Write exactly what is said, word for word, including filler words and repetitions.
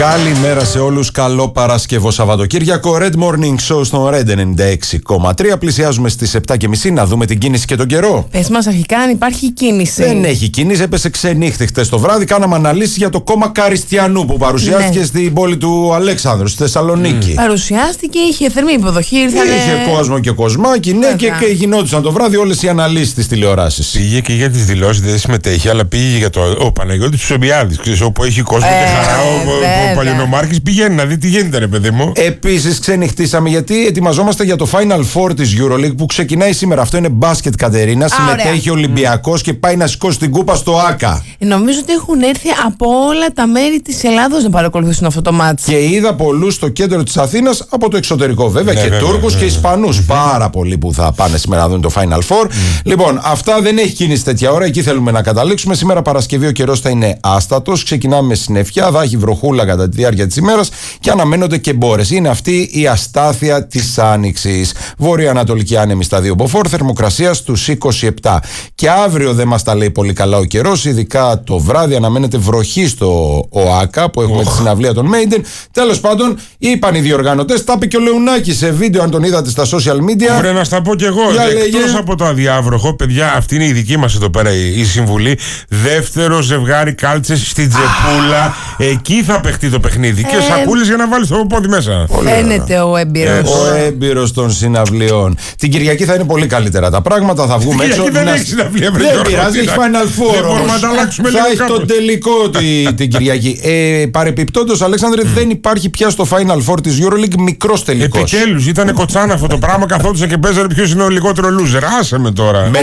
Καλημέρα σε όλους, καλό Παρασκευό Σαββατοκύριακο. Red Morning Show στο Red ενενήντα έξι κόμμα τρία. Πλησιάζουμε στις επτά και μισή να δούμε την κίνηση και τον καιρό. Πες μας αρχικά αν υπάρχει κίνηση. Δεν έχει κίνηση, έπεσε ξενύχτη χτες το βράδυ. Κάναμε αναλύσεις για το κόμμα Καριστιανού που παρουσιάστηκε ναι. στην πόλη του Αλέξανδρου, στη Θεσσαλονίκη. Mm. Παρουσιάστηκε, είχε θερμή υποδοχή, ήρθανε... Είχε κόσμο και κοσμάκι, ναι, και, και γινόντουσαν το βράδυ όλες οι αναλύσεις της τηλεοράσης. Πήγε και για τις δηλώσεις, δεν συμμετέχει, αλλά πήγε για το ο Παναγιώτης του Σομπιάδης, όπου έχει κόσμο ε, και χαρά. Ο, ο Παλαιονομάρχης πηγαίνει να δει τι γίνεται, ρε παιδί μου. Επίσης, ξενυχτήσαμε γιατί ετοιμαζόμαστε για το Final Four της EuroLeague που ξεκινάει σήμερα. Αυτό είναι μπάσκετ, Κατερίνα. Συμμετέχει ο Ολυμπιακός mm. και πάει να σηκώσει την κούπα στο ΆΚΑ. Νομίζω ότι έχουν έρθει από όλα τα μέρη της Ελλάδος να παρακολουθήσουν αυτό το μάτς. Και είδα πολλούς στο κέντρο της Αθήνας από το εξωτερικό, βέβαια, ναι, και Τούρκους και Ισπανούς. Mm-hmm. Πάρα πολλοί που θα πάνε σήμερα να δουν το Final Four. Mm. Λοιπόν, αυτά δεν έχει κίνηση τέτοια ώρα. Εκεί θέλουμε να καταλήξουμε. Σήμερα Παρασκευή ο καιρός θα είναι άστατος. Ξεκινάμε με συννεφιά, θα έχει βροχούλα κατά τη διάρκεια της ημέρας και αναμένονται και μπόρες. Είναι αυτή η αστάθεια της άνοιξης. Βόρειο-ανατολική άνεμη στα δύο μποφόρ, θερμοκρασία στους είκοσι επτά. Και αύριο δεν μας τα λέει πολύ καλά ο καιρός, ειδικά το βράδυ αναμένεται βροχή στο ΟΑΚΑ που έχουμε oh. τη συναυλία των Maiden. Τέλος πάντων, είπαν οι διοργανωτές, τα είπε και ο Λεουνάκης σε βίντεο, αν τον είδατε στα social media. Ωραία, να στα πω κι εγώ. Εκτός από το αδιάβροχο, παιδιά, αυτή είναι η δική μας εδώ πέρα η συμβουλή. Δεύτερο ζευγάρι κάλτσες στην Τζεπούλα. Εκεί θα παιχτεί το παιχνίδι. Και σακούλες για να βάλεις το πόδι μέσα. Φαίνεται ο έμπειρος. Ο έμπειρος των συναυλιών. Την Κυριακή θα είναι πολύ καλύτερα τα πράγματα. Θα βγούμε έξω. Δεν έχει συναυλία, δεν πειράζει, έχει Final Four. Θα έχει το τελικό την Κυριακή. Παρεπιπτόντως, Αλέξανδρε, δεν υπάρχει πια στο Final Four της EuroLeague μικρός τελικός. Επιτέλους, ήταν κοτσάνα αυτό το πράγμα. Καθόντουσαν και παίζανε ποιος είναι ο λιγότερο loser. Άσε με τώρα.